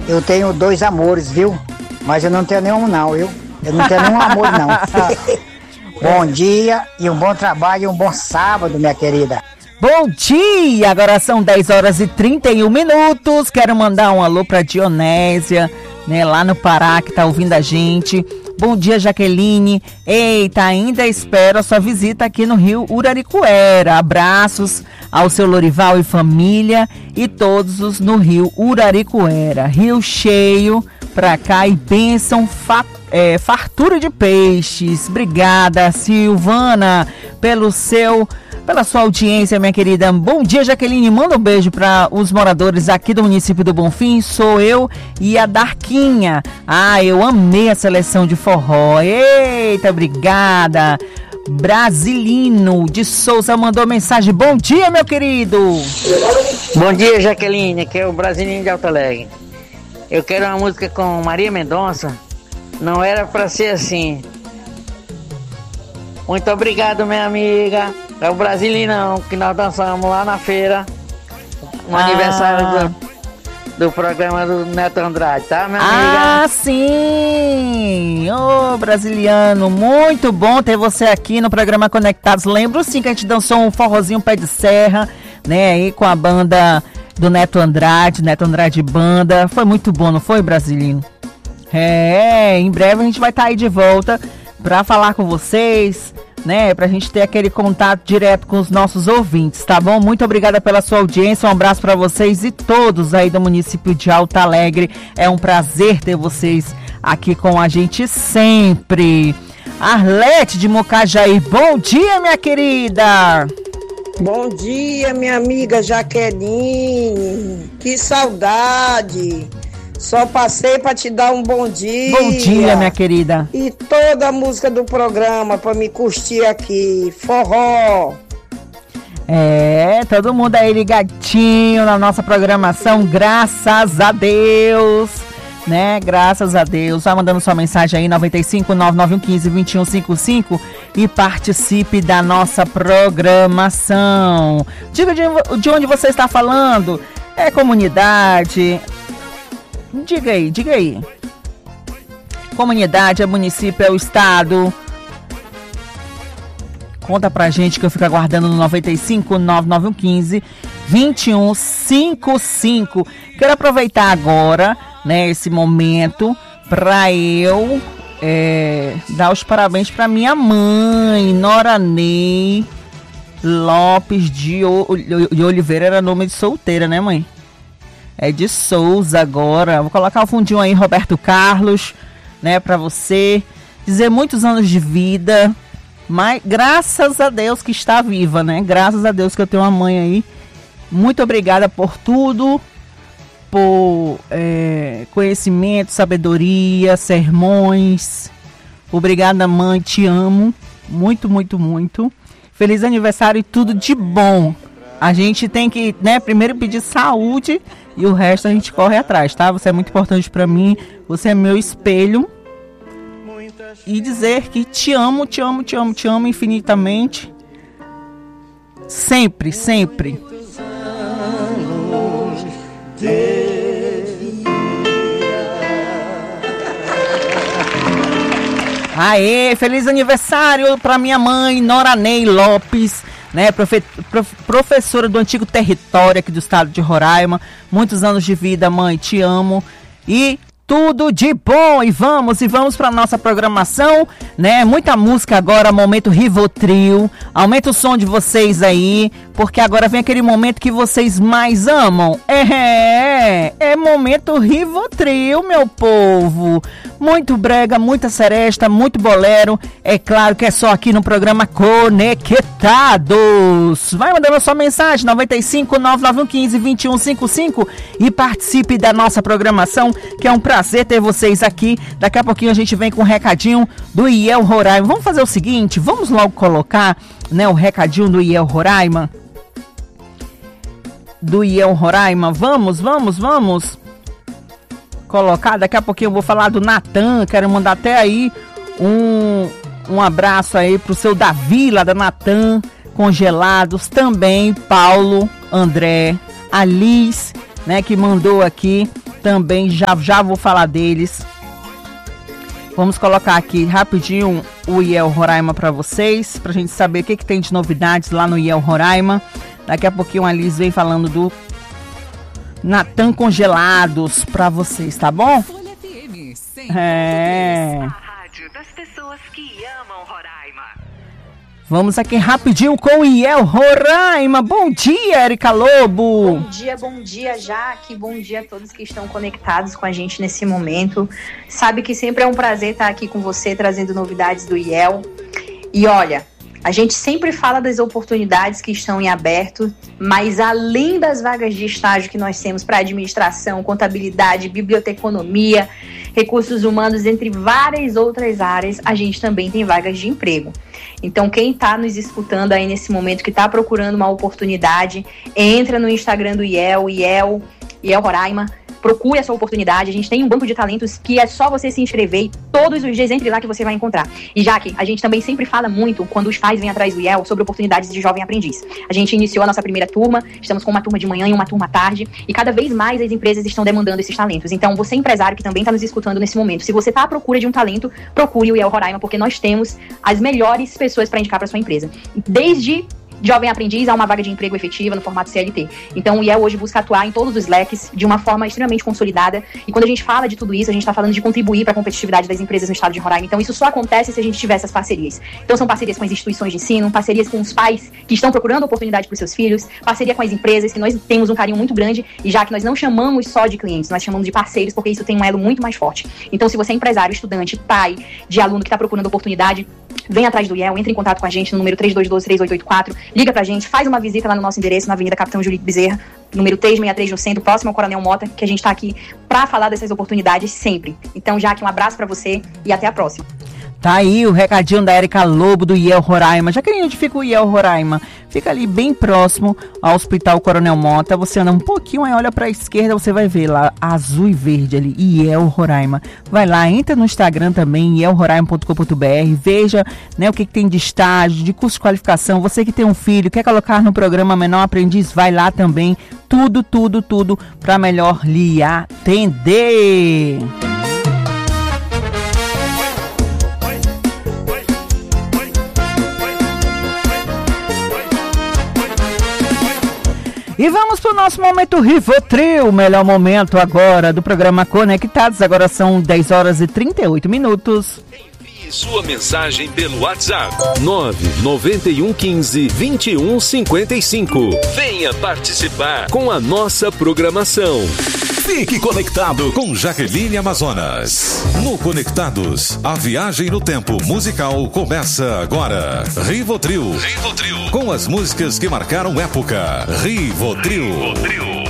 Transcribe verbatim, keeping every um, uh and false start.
Eu tenho dois amores, viu? Mas eu não tenho nenhum não, viu? Eu não tenho nenhum amor não. Bom dia e um bom trabalho e um bom sábado, minha querida. Bom dia! Agora são dez horas e trinta e um minutos. Quero mandar um alô pra Dionésia, né, lá no Pará, que tá ouvindo a gente. Bom dia, Jaqueline. Eita, ainda espero a sua visita aqui no Rio Uraricuera. Abraços ao seu Lorival e família e todos os no Rio Uraricuera. Rio cheio pra cá e bênção, fa é, fartura de peixes. Obrigada, Silvana, pelo seu... pela sua audiência, minha querida. Bom dia, Jaqueline. Manda um beijo para os moradores aqui do município do Bonfim. Sou eu e a Darquinha. Ah, eu amei a seleção de forró. Eita, obrigada. Brasilino de Souza mandou mensagem. Bom dia, meu querido. Bom dia, Jaqueline. Aqui é o Brasilino de Alto Alegre. Eu quero uma música com Maria Mendonça. Não era para ser assim. Muito obrigado, minha amiga. É o Brasilinão que nós dançamos lá na feira. No ah. aniversário do, do programa do Neto Andrade, tá, minha amiga? Ah, sim! Ô, oh, brasiliano, muito bom ter você aqui no programa Conectados. Lembro sim que a gente dançou um forrozinho pé de serra, né, aí com a banda do Neto Andrade, Neto Andrade Banda. Foi muito bom, não foi, Brasilino? É, em breve a gente vai estar tá aí de volta pra falar com vocês, né, pra gente ter aquele contato direto com os nossos ouvintes, tá bom? Muito obrigada pela sua audiência, um abraço para vocês e todos aí do município de Alto Alegre. É um prazer ter vocês aqui com a gente sempre. Arlete de Mocajaí, bom dia, minha querida! Bom dia, minha amiga Jaqueline, que saudade! Só passei para te dar um bom dia. Bom dia, minha querida. E toda a música do programa para me curtir aqui. Forró. É, todo mundo aí ligadinho na nossa programação, graças a Deus, né? Graças a Deus. Vai mandando sua mensagem aí, nove cinco nove nove um um cinco dois um cinco cinco e participe da nossa programação. Diga de, de onde você está falando. É comunidade... Diga aí, diga aí. Comunidade, é município, é o estado. Conta pra gente que eu fico aguardando no nove cinco nove nove um um cinco dois um cinco cinco. Quero aproveitar agora, né, esse momento pra eu é, dar os parabéns pra minha mãe, Nora Ney Lopes de, o, de Oliveira. Era nome de solteira, né, mãe? É de Souza agora. Vou colocar o fundinho aí, Roberto Carlos, né, pra você. Dizer muitos anos de vida, mas graças a Deus que está viva, né? Graças a Deus que eu tenho uma mãe aí. Muito obrigada por tudo, por é, conhecimento, sabedoria, sermões. Obrigada, mãe, te amo. Muito, muito, muito. Feliz aniversário e tudo de bom. A gente tem que, né, primeiro pedir saúde e o resto a gente corre atrás, tá? Você é muito importante pra mim, você é meu espelho. E dizer que te amo, te amo, te amo, te amo infinitamente. Sempre, sempre. Aê, feliz aniversário pra minha mãe, Nora Ney Lopes, né, profe prof professora do antigo território aqui do estado de Roraima. Muitos anos de vida, mãe, te amo e tudo de bom. E vamos, e vamos para nossa programação, né? Muita música agora, momento Rivotril. Aumenta o som de vocês aí, porque agora vem aquele momento que vocês mais amam. É, é momento Rivotril, meu povo. Muito brega, muita seresta, muito bolero. É claro que é só aqui no programa Conectados. Vai mandando a sua mensagem, nove cinco nove nove um um cinco dois um cinco cinco e participe da nossa programação, que é um prazer ter vocês aqui. Daqui a pouquinho a gente vem com um recadinho do I E L Roraima. Vamos fazer o seguinte, vamos logo colocar, né, o recadinho do I E L Roraima. Do I E L Roraima, vamos, vamos, vamos colocar. Daqui a pouquinho eu vou falar do Natan. Quero mandar até aí um, um abraço aí pro seu Davi lá da Natan Congelados. Também Paulo, André, Alice, né, que mandou aqui também, já, já vou falar deles. Vamos colocar aqui rapidinho o I E L Roraima para vocês, pra gente saber o que, que tem de novidades lá no I E L Roraima. Daqui a pouquinho a Liz vem falando do Natan Congelados para vocês, tá bom? É. A rádio das pessoas que amam Roraima. Vamos aqui rapidinho com o I E L Roraima. Bom dia, Erika Lobo. Bom dia, bom dia, Jaque. Bom dia a todos que estão conectados com a gente nesse momento. Sabe que sempre é um prazer estar aqui com você, trazendo novidades do I E L. E olha, a gente sempre fala das oportunidades que estão em aberto, mas além das vagas de estágio que nós temos para administração, contabilidade, biblioteconomia, recursos humanos, entre várias outras áreas, a gente também tem vagas de emprego. Então, quem está nos escutando aí nesse momento, que está procurando uma oportunidade, entra no Instagram do I E L, I E L, I E L Roraima, procure essa oportunidade. A gente tem um banco de talentos que é só você se inscrever e todos os dias entre lá que você vai encontrar. E já que a gente também sempre fala muito, quando os pais vêm atrás do I E L, sobre oportunidades de jovem aprendiz. A gente iniciou a nossa primeira turma, estamos com uma turma de manhã e uma turma à tarde, e cada vez mais as empresas estão demandando esses talentos. Então, você empresário que também está nos escutando nesse momento, se você está à procura de um talento, procure o I E L Roraima, porque nós temos as melhores pessoas para indicar para sua empresa. Desde jovem aprendiz a uma vaga de emprego efetiva no formato C L T. Então o I E L hoje busca atuar em todos os leques de uma forma extremamente consolidada, e quando a gente fala de tudo isso, a gente está falando de contribuir para a competitividade das empresas no estado de Roraima. Então isso só acontece se a gente tiver essas parcerias. Então são parcerias com as instituições de ensino, parcerias com os pais que estão procurando oportunidade para os seus filhos, parceria com as empresas, que nós temos um carinho muito grande, e já que nós não chamamos só de clientes, nós chamamos de parceiros, porque isso tem um elo muito mais forte. Então se você é empresário, estudante, pai de aluno que está procurando oportunidade, vem atrás do I E L, entre em contato com a gente no número três dois um dois, três oito oito quatro, liga pra gente, faz uma visita lá no nosso endereço, na Avenida Capitão Julito Bezerra, número trezentos e sessenta e três no centro, próximo ao Coronel Mota, que a gente tá aqui pra falar dessas oportunidades sempre. Então, Jaque, um abraço pra você e até a próxima. Tá aí o recadinho da Erika Lobo do I E L Roraima. Já que onde fica o I E L Roraima? Fica ali bem próximo ao Hospital Coronel Mota. Você anda um pouquinho, aí olha pra esquerda, você vai ver lá, azul e verde ali, I E L Roraima. Vai lá, entra no Instagram também, i e l roraima ponto com ponto b r, veja, né, o que, que tem de estágio, de curso de qualificação. Você que tem um filho, quer colocar no programa Menor Aprendiz, vai lá também. Tudo, tudo, tudo pra melhor lhe atender. E vamos para o nosso momento Rivotril, o melhor momento agora do programa Conectados. Agora são dez horas e trinta e oito minutos. Envie sua mensagem pelo WhatsApp nove nove um um cinco, dois um cinco cinco. Venha participar com a nossa programação. Fique conectado com Jaqueline Amazonas. No Conectados, a viagem no tempo musical começa agora. Rivotril. Rivotril. Com as músicas que marcaram época. Rivotril. Rivotril.